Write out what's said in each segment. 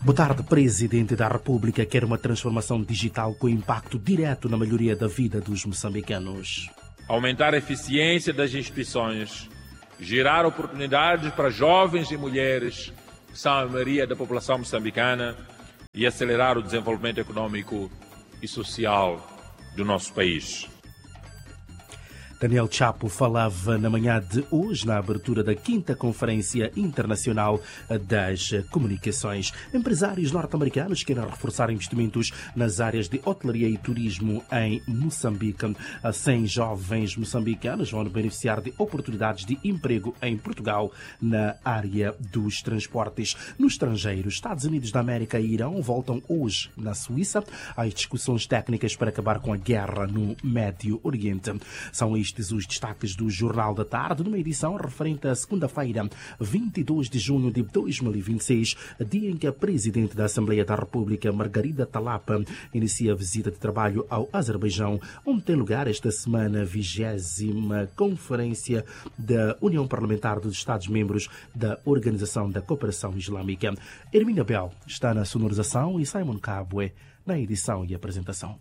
Boa tarde, Presidente da República quer uma transformação digital com impacto direto na melhoria da vida dos moçambicanos. Aumentar a eficiência das instituições, gerar oportunidades para jovens e mulheres, que são a maioria da população moçambicana, e acelerar o desenvolvimento econômico e social do nosso país. Daniel Chapo falava na manhã de hoje na abertura da 5ª Conferência Internacional das Comunicações. Empresários norte-americanos querem reforçar investimentos nas áreas de hotelaria e turismo em Moçambique. 100 jovens moçambicanos vão beneficiar de oportunidades de emprego em Portugal na área dos transportes. No estrangeiro, Estados Unidos da América e Irão voltam hoje na Suíça às discussões técnicas para acabar com a guerra no Médio Oriente. São estes os destaques do Jornal da Tarde, numa edição referente à segunda-feira, 22 de junho de 2026, dia em que a Presidente da Assembleia da República, Margarida Talapa, inicia a visita de trabalho ao Azerbaijão, onde tem lugar esta semana a 20ª Conferência da União Parlamentar dos Estados-Membros da Organização da Cooperação Islâmica. Hermínia Bel está na sonorização e Simon Cabwe na edição e apresentação.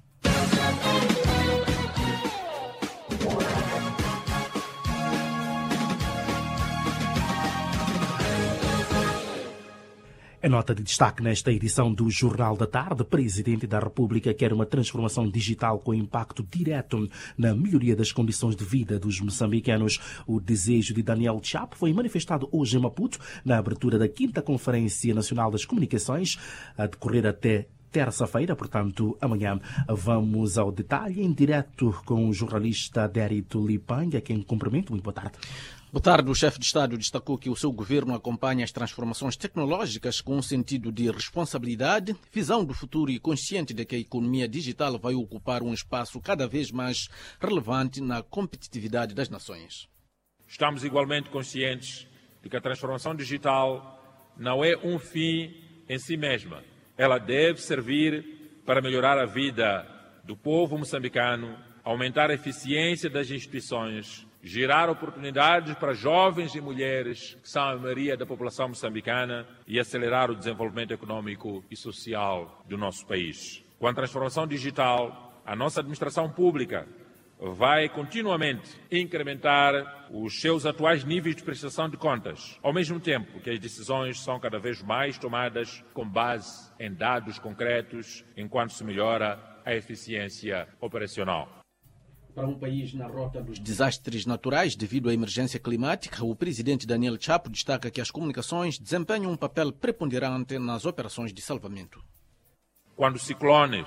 A nota de destaque nesta edição do Jornal da Tarde, Presidente da República quer uma transformação digital com impacto direto na melhoria das condições de vida dos moçambicanos. O desejo de Daniel Chapo foi manifestado hoje em Maputo, na abertura da 5ª Conferência Nacional das Comunicações, a decorrer até terça-feira, portanto, amanhã. Vamos ao detalhe em direto com o jornalista Dérito Lipanga, quem cumprimento. Muito boa tarde. Boa tarde. O chefe de Estado destacou que o seu governo acompanha as transformações tecnológicas com um sentido de responsabilidade, visão do futuro e consciente de que a economia digital vai ocupar um espaço cada vez mais relevante na competitividade das nações. Estamos igualmente conscientes de que a transformação digital não é um fim em si mesma. Ela deve servir para melhorar a vida do povo moçambicano, aumentar a eficiência das instituições, gerar oportunidades para jovens e mulheres, que são a maioria da população moçambicana, e acelerar o desenvolvimento econômico e social do nosso país. Com a transformação digital, a nossa administração pública vai continuamente incrementar os seus atuais níveis de prestação de contas, ao mesmo tempo que as decisões são cada vez mais tomadas com base em dados concretos, enquanto se melhora a eficiência operacional. Para um país na rota dos desastres naturais devido à emergência climática, o presidente Daniel Chapo destaca que as comunicações desempenham um papel preponderante nas operações de salvamento. Quando ciclones,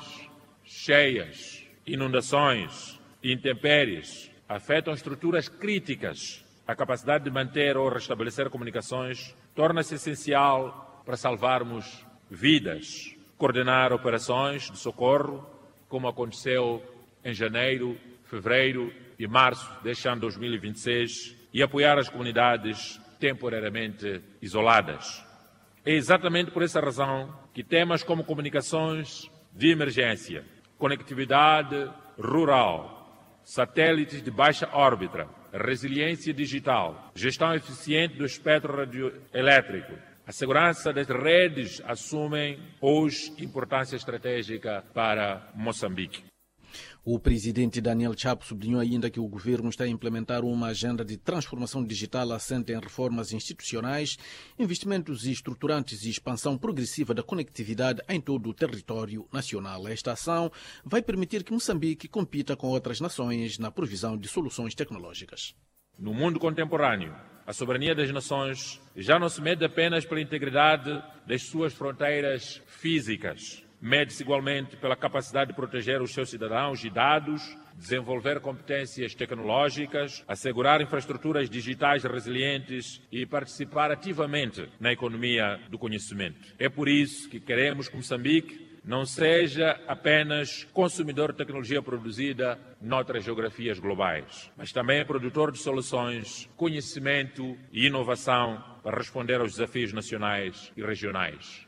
cheias, inundações e intempéries afetam estruturas críticas, a capacidade de manter ou restabelecer comunicações torna-se essencial para salvarmos vidas, coordenar operações de socorro, como aconteceu em janeiro, fevereiro e março deste ano 2026, e apoiar as comunidades temporariamente isoladas. É exatamente por essa razão que temas como comunicações de emergência, conectividade rural, satélites de baixa órbita, resiliência digital, gestão eficiente do espectro radioelétrico, a segurança das redes assumem hoje importância estratégica para Moçambique. O presidente Daniel Chapo sublinhou ainda que o governo está a implementar uma agenda de transformação digital assente em reformas institucionais, investimentos estruturantes e expansão progressiva da conectividade em todo o território nacional. Esta ação vai permitir que Moçambique compita com outras nações na provisão de soluções tecnológicas. No mundo contemporâneo, a soberania das nações já não se mede apenas pela integridade das suas fronteiras físicas. Mede-se igualmente pela capacidade de proteger os seus cidadãos e dados, desenvolver competências tecnológicas, assegurar infraestruturas digitais resilientes e participar ativamente na economia do conhecimento. É por isso que queremos que Moçambique não seja apenas consumidor de tecnologia produzida noutras geografias globais, mas também produtor de soluções, conhecimento e inovação para responder aos desafios nacionais e regionais.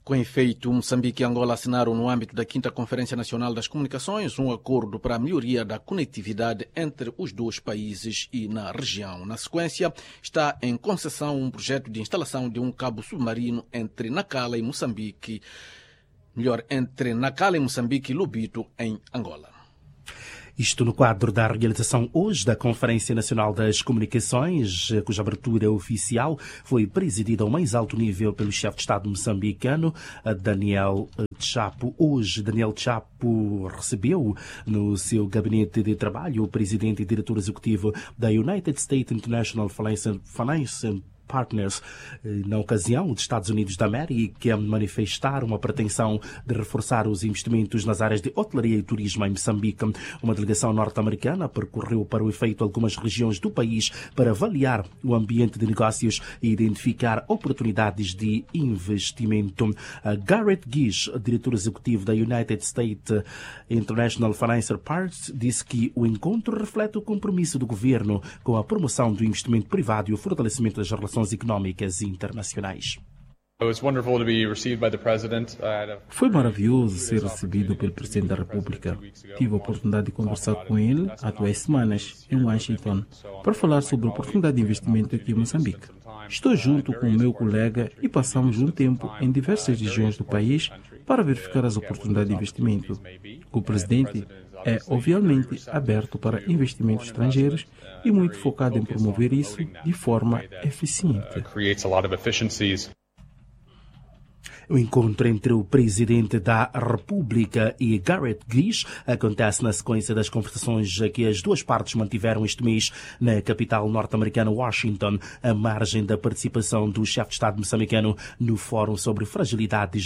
Com efeito, Moçambique e Angola assinaram no âmbito da 5ª Conferência Nacional das Comunicações um acordo para a melhoria da conectividade entre os dois países e na região. Na sequência, está em concessão um projeto de instalação de um cabo submarino entre Nacala e Moçambique, entre Nacala e Moçambique e Lobito, em Angola. Isto no quadro da realização hoje da Conferência Nacional das Comunicações, cuja abertura oficial foi presidida ao mais alto nível pelo chefe de Estado moçambicano, Daniel Chapo. Hoje, Daniel Chapo recebeu no seu gabinete de trabalho o presidente e diretor executivo da United States International Finance Partners. Na ocasião, os Estados Unidos da América manifestaram uma pretensão de reforçar os investimentos nas áreas de hotelaria e turismo em Moçambique. Uma delegação norte-americana percorreu para o efeito algumas regiões do país para avaliar o ambiente de negócios e identificar oportunidades de investimento. Garrett Gish, diretor executivo da United States International Finance Partners, disse que o encontro reflete o compromisso do governo com a promoção do investimento privado e o fortalecimento das relações económicas internacionais. Foi maravilhoso ser recebido pelo Presidente da República. Tive a oportunidade de conversar com ele há 2 semanas em Washington para falar sobre a oportunidade de investimento aqui em Moçambique. Estou junto com o meu colega e passamos um tempo em diversas regiões do país para verificar as oportunidades de investimento. O Presidente é, obviamente, aberto para investimentos estrangeiros e muito focado em promover isso de forma eficiente. O encontro entre o presidente da República e Garrett Gish acontece na sequência das conversações que as duas partes mantiveram este mês na capital norte-americana Washington, à margem da participação do chefe de Estado moçambicano no Fórum sobre Fragilidades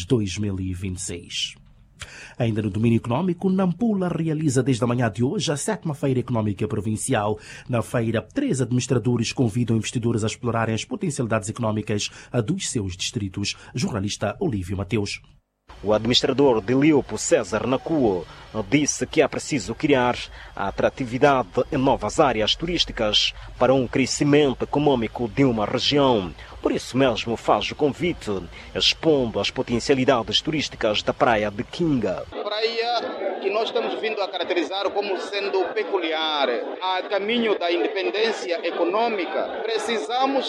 2026. Ainda no domínio económico, Nampula realiza desde a manhã de hoje a 7ª Feira Económica Provincial. Na feira, 3 administradores convidam investidores a explorarem as potencialidades económicas dos seus distritos. Jornalista Olívio Mateus. O administrador de Liopo, César Nacuo, disse que é preciso criar a atratividade em novas áreas turísticas para um crescimento econômico de uma região. Por isso mesmo faz o convite, expondo as potencialidades turísticas da praia de Kinga. Praia que nós estamos vindo a caracterizar como sendo peculiar, a caminho da independência econômica. Precisamos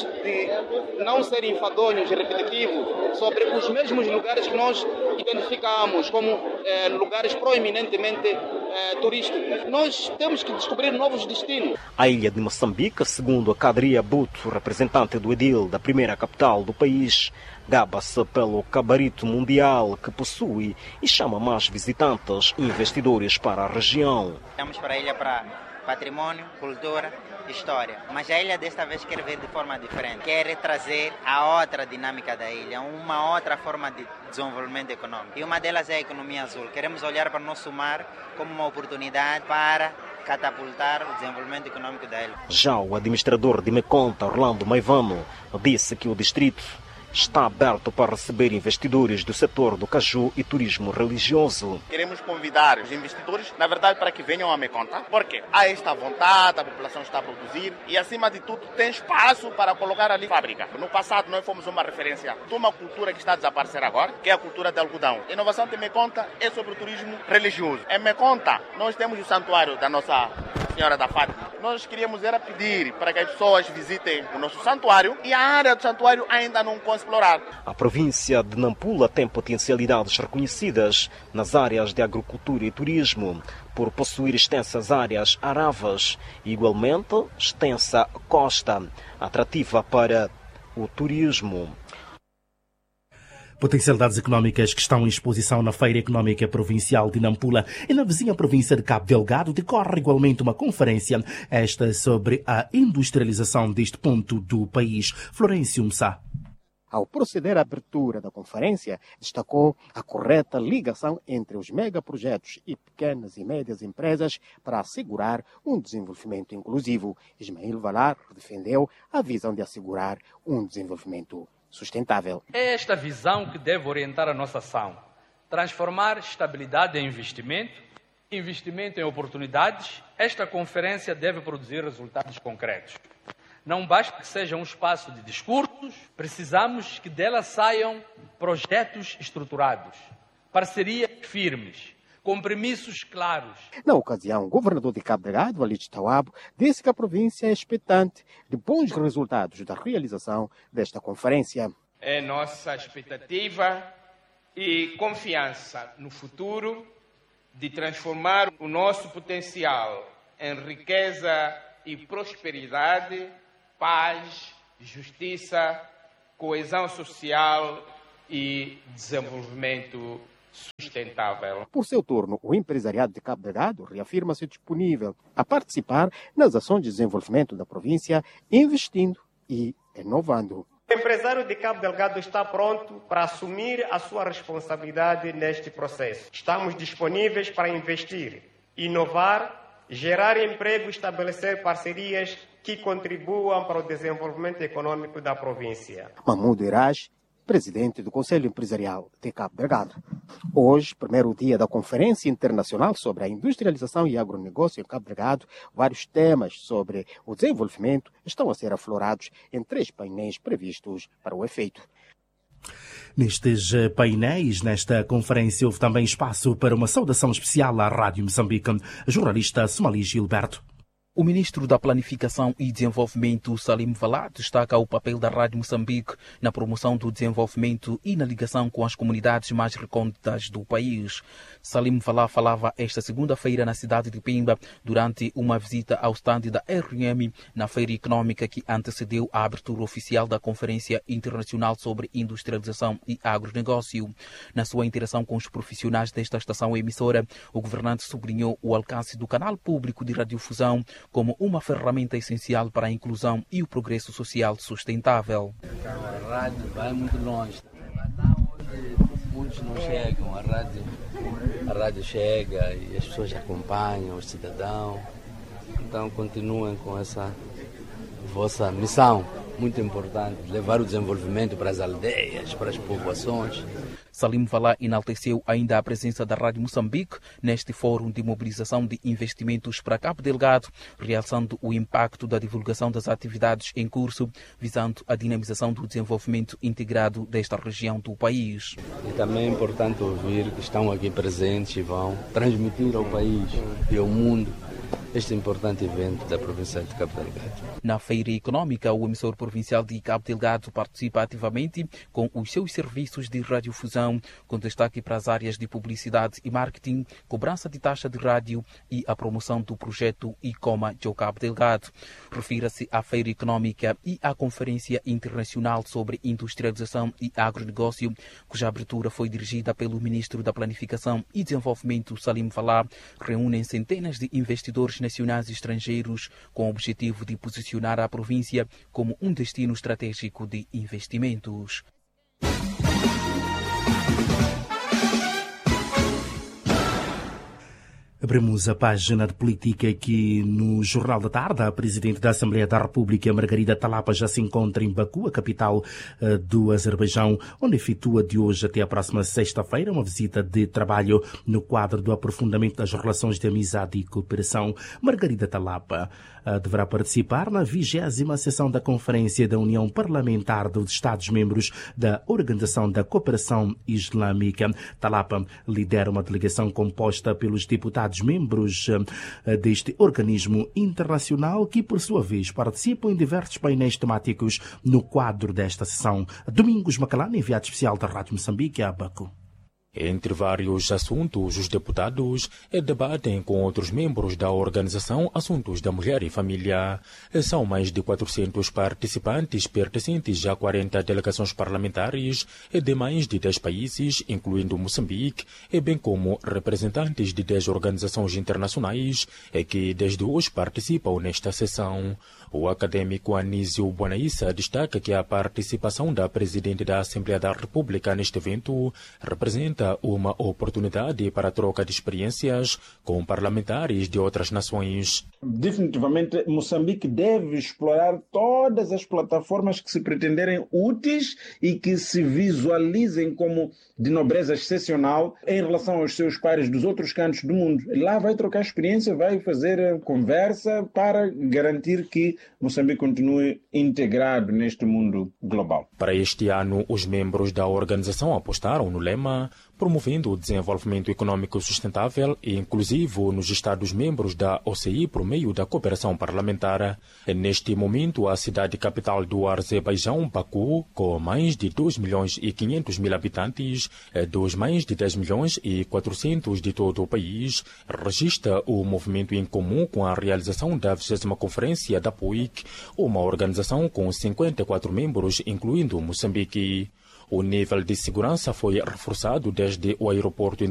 de não ser enfadonhos e repetitivos sobre os mesmos lugares que nós identificamos como lugares proeminentemente turísticos. Nós temos que descobrir novos destinos. A ilha de Moçambique, segundo a Kadria Buto, representante do edil da primeira capital do país, gaba-se pelo cabarito mundial que possui e chama mais visitantes e investidores para a região. Estamos para a ilha para patrimônio, cultura, história. Mas a ilha desta vez quer ver de forma diferente. Quer trazer a outra dinâmica da ilha, uma outra forma de desenvolvimento econômico. E uma delas é a economia azul. Queremos olhar para o nosso mar como uma oportunidade para catapultar o desenvolvimento econômico da ilha. Já o administrador de Meconta, Orlando Maivano, disse que o distrito está aberto para receber investidores do setor do caju e turismo religioso. Queremos convidar os investidores, na verdade, para que venham a Meconta, porque há esta vontade, a população está a produzir e, acima de tudo, tem espaço para colocar ali fábrica. No passado, nós fomos uma referência de uma cultura que está a desaparecer agora, que é a cultura do algodão. A inovação de Meconta é sobre o turismo religioso. Em Meconta, nós temos o santuário da Nossa Senhora da Fátima. Nós queríamos era pedir para que as pessoas visitem o nosso santuário e a área do santuário ainda não foi explorada. A província de Nampula tem potencialidades reconhecidas nas áreas de agricultura e turismo, por possuir extensas áreas aravas e, igualmente, extensa costa, atrativa para o turismo. Potencialidades económicas que estão em exposição na Feira Económica Provincial de Nampula e na vizinha província de Cabo Delgado decorre igualmente uma conferência, esta sobre a industrialização deste ponto do país. Florencio Msá. Ao proceder à abertura da conferência, destacou a correta ligação entre os megaprojetos e pequenas e médias empresas para assegurar um desenvolvimento inclusivo. Ismael Valar defendeu a visão de assegurar um desenvolvimento sustentável. É esta visão que deve orientar a nossa ação. Transformar estabilidade em investimento, investimento em oportunidades. Esta conferência deve produzir resultados concretos. Não basta que seja um espaço de discursos, precisamos que dela saiam projetos estruturados, parcerias firmes, compromissos claros. Na ocasião, o governador de Cabo Delgado, Walid Tawabo, disse que a província é expectante de bons resultados da realização desta conferência. É nossa expectativa e confiança no futuro de transformar o nosso potencial em riqueza e prosperidade, paz, justiça, coesão social e desenvolvimento sustentável. Por seu turno, o empresariado de Cabo Delgado reafirma-se disponível a participar nas ações de desenvolvimento da província, investindo e inovando. O empresário de Cabo Delgado está pronto para assumir a sua responsabilidade neste processo. Estamos disponíveis para investir, inovar, gerar emprego e estabelecer parcerias que contribuam para o desenvolvimento econômico da província. Mahmoud Iraj, presidente do Conselho Empresarial de Cabo Delgado. Hoje, primeiro dia da Conferência Internacional sobre a Industrialização e Agronegócio em Cabo Delgado, vários temas sobre o desenvolvimento estão a ser aflorados em 3 painéis previstos para o efeito. Nestes painéis, nesta conferência, houve também espaço para uma saudação especial à Rádio Moçambique. A jornalista Somali Gilberto. O ministro da Planificação e Desenvolvimento, Salim Valá, destaca o papel da Rádio Moçambique na promoção do desenvolvimento e na ligação com as comunidades mais recônditas do país. Salim Valá falava esta segunda-feira na cidade de Pemba durante uma visita ao estande da RM na feira econômica que antecedeu a abertura oficial da Conferência Internacional sobre Industrialização e Agronegócio. Na sua interação com os profissionais desta estação emissora, o governante sublinhou o alcance do canal público de radiodifusão como uma ferramenta essencial para a inclusão e o progresso social sustentável. A rádio vai muito longe. Muitos não chegam, a rádio chega e as pessoas acompanham, os cidadãos. Então continuem com essa vossa missão, muito importante, levar o desenvolvimento para as aldeias, para as povoações. Salim Valá enalteceu ainda a presença da Rádio Moçambique neste fórum de mobilização de investimentos para Cabo Delgado, realçando o impacto da divulgação das atividades em curso, visando a dinamização do desenvolvimento integrado desta região do país. E também é importante ouvir que estão aqui presentes e vão transmitir ao país e ao mundo este importante evento da província de Cabo Delgado. Na feira econômica, o emissor provincial de Cabo Delgado participa ativamente com os seus serviços de radiodifusão, com destaque para as áreas de publicidade e marketing, cobrança de taxa de rádio e a promoção do projeto ICOMA de Cabo Delgado. Refira-se à feira econômica e à Conferência Internacional sobre Industrialização e Agronegócio, cuja abertura foi dirigida pelo ministro da Planificação e Desenvolvimento, Salim Valá. Reúnem centenas de investidores nacionais e estrangeiros com o objetivo de posicionar a província como um destino estratégico de investimentos. Abrimos a página de política aqui no Jornal da Tarde. A Presidente da Assembleia da República, Margarida Talapa, já se encontra em Baku, a capital do Azerbaijão, onde efetua de hoje até a próxima sexta-feira uma visita de trabalho no quadro do aprofundamento das relações de amizade e cooperação. Margarida Talapa deverá participar na 20ª sessão da Conferência da União Parlamentar dos Estados-membros da Organização da Cooperação Islâmica. Talapa lidera uma delegação composta pelos deputados-membros deste organismo internacional que, por sua vez, participam em diversos painéis temáticos no quadro desta sessão. Domingos Macalana, enviado especial da Rádio Moçambique, a Baku. Entre vários assuntos, os deputados debatem com outros membros da organização assuntos da mulher e família. São mais de 400 participantes pertencentes a 40 delegações parlamentares de mais de 10 países, incluindo Moçambique, bem como representantes de 10 organizações internacionais que desde hoje participam nesta sessão. O acadêmico Anísio Bonaissa destaca que a participação da Presidente da Assembleia da República neste evento representa representa uma oportunidade para a troca de experiências com parlamentares de outras nações. Definitivamente, Moçambique deve explorar todas as plataformas que se pretenderem úteis e que se visualizem como de nobreza excepcional em relação aos seus pares dos outros cantos do mundo. Lá vai trocar experiência, vai fazer conversa para garantir que Moçambique continue integrado neste mundo global. Para este ano, os membros da organização apostaram no lema promovendo o desenvolvimento econômico sustentável e inclusivo nos Estados-membros da OCI por meio da cooperação parlamentar. Neste momento, a cidade capital do Azerbaijão, Baku, com mais de 2.500.000 habitantes, dos mais de 10 milhões e 400 de todo o país, registra o movimento em comum com a realização da 20ª Conferência da POIC, uma organização com 54 membros, incluindo Moçambique. O nível de segurança foi reforçado desde o aeroporto